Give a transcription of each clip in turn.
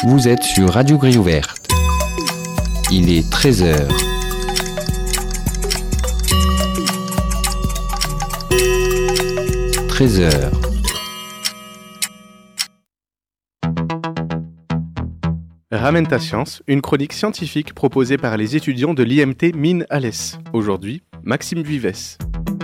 Vous êtes sur Radio Grille Ouverte. Il est 13h. Ramène ta science, une chronique scientifique proposée par les étudiants de l'IMT Mines Alès. Aujourd'hui, Maxime Vivès.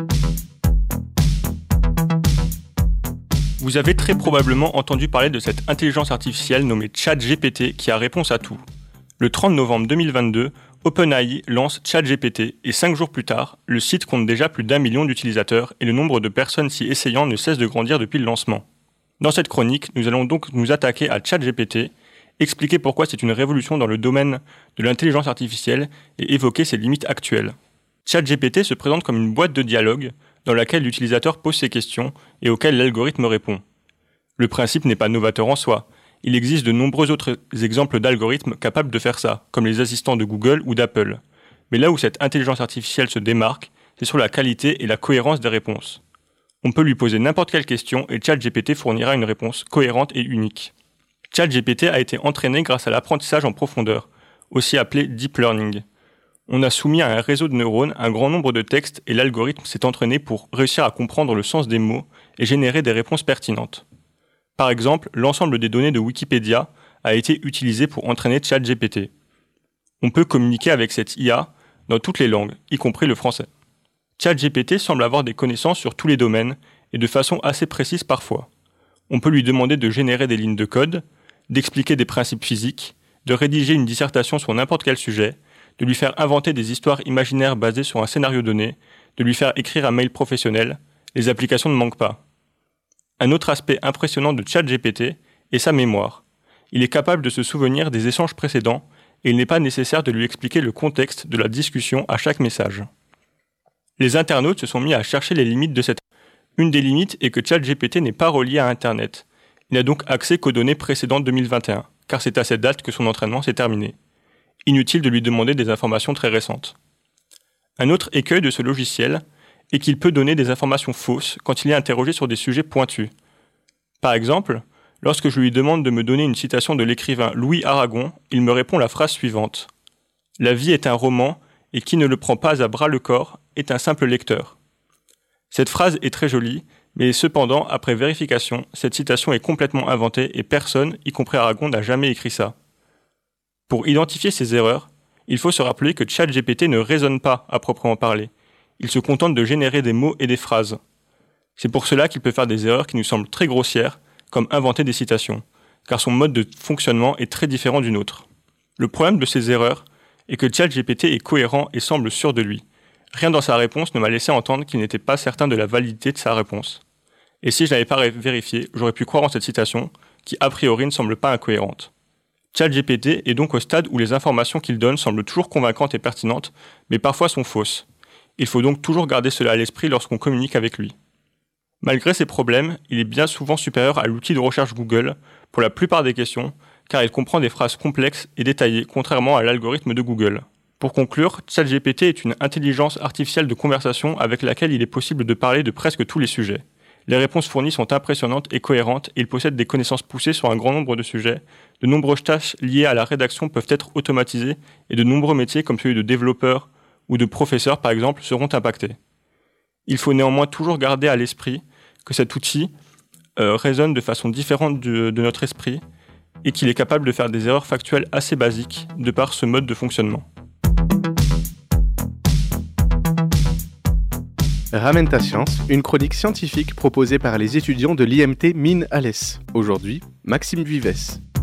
Vous avez très probablement entendu parler de cette intelligence artificielle nommée ChatGPT qui a réponse à tout. Le 30 novembre 2022, OpenAI lance ChatGPT et 5 jours plus tard, le site compte déjà plus d'1 million d'utilisateurs et le nombre de personnes s'y essayant ne cesse de grandir depuis le lancement. Dans cette chronique, nous allons donc nous attaquer à ChatGPT, expliquer pourquoi c'est une révolution dans le domaine de l'intelligence artificielle et évoquer ses limites actuelles. ChatGPT se présente comme une boîte de dialogue dans laquelle l'utilisateur pose ses questions et auquel l'algorithme répond. Le principe n'est pas novateur en soi. Il existe de nombreux autres exemples d'algorithmes capables de faire ça, comme les assistants de Google ou d'Apple. Mais là où cette intelligence artificielle se démarque, c'est sur la qualité et la cohérence des réponses. On peut lui poser n'importe quelle question et ChatGPT fournira une réponse cohérente et unique. ChatGPT a été entraîné grâce à l'apprentissage en profondeur, aussi appelé Deep Learning. On a soumis à un réseau de neurones un grand nombre de textes et l'algorithme s'est entraîné pour réussir à comprendre le sens des mots et générer des réponses pertinentes. Par exemple, l'ensemble des données de Wikipédia a été utilisé pour entraîner ChatGPT. On peut communiquer avec cette IA dans toutes les langues, y compris le français. ChatGPT semble avoir des connaissances sur tous les domaines et de façon assez précise parfois. On peut lui demander de générer des lignes de code, d'expliquer des principes physiques, de rédiger une dissertation sur n'importe quel sujet, de lui faire inventer des histoires imaginaires basées sur un scénario donné, de lui faire écrire un mail professionnel, les applications ne manquent pas. Un autre aspect impressionnant de ChatGPT est sa mémoire. Il est capable de se souvenir des échanges précédents et il n'est pas nécessaire de lui expliquer le contexte de la discussion à chaque message. Les internautes se sont mis à chercher les limites de cette. Une des limites est que ChatGPT n'est pas relié à Internet. Il n'a donc accès qu'aux données précédentes 2021, car c'est à cette date que son entraînement s'est terminé. Inutile de lui demander des informations très récentes. Un autre écueil de ce logiciel est qu'il peut donner des informations fausses quand il est interrogé sur des sujets pointus. Par exemple, lorsque je lui demande de me donner une citation de l'écrivain Louis Aragon, il me répond la phrase suivante. « La vie est un roman, et qui ne le prend pas à bras le corps est un simple lecteur. » Cette phrase est très jolie, mais cependant, après vérification, cette citation est complètement inventée et personne, y compris Aragon, n'a jamais écrit ça. Pour identifier ces erreurs, il faut se rappeler que ChatGPT ne raisonne pas à proprement parler. Il se contente de générer des mots et des phrases. C'est pour cela qu'il peut faire des erreurs qui nous semblent très grossières, comme inventer des citations, car son mode de fonctionnement est très différent du nôtre. Le problème de ces erreurs est que ChatGPT est cohérent et semble sûr de lui. Rien dans sa réponse ne m'a laissé entendre qu'il n'était pas certain de la validité de sa réponse. Et si je n'avais pas vérifié, j'aurais pu croire en cette citation, qui a priori ne semble pas incohérente. ChatGPT est donc au stade où les informations qu'il donne semblent toujours convaincantes et pertinentes, mais parfois sont fausses. Il faut donc toujours garder cela à l'esprit lorsqu'on communique avec lui. Malgré ces problèmes, il est bien souvent supérieur à l'outil de recherche Google pour la plupart des questions, car il comprend des phrases complexes et détaillées, contrairement à l'algorithme de Google. Pour conclure, ChatGPT est une intelligence artificielle de conversation avec laquelle il est possible de parler de presque tous les sujets. Les réponses fournies sont impressionnantes et cohérentes et il possède des connaissances poussées sur un grand nombre de sujets. De nombreuses tâches liées à la rédaction peuvent être automatisées et de nombreux métiers comme celui de développeur ou de professeur par exemple seront impactés. Il faut néanmoins toujours garder à l'esprit que cet outil raisonne de façon différente de notre esprit et qu'il est capable de faire des erreurs factuelles assez basiques de par ce mode de fonctionnement. Ramène ta science, une chronique scientifique proposée par les étudiants de l'IMT Mines Alès. Aujourd'hui, Maxime Vivès.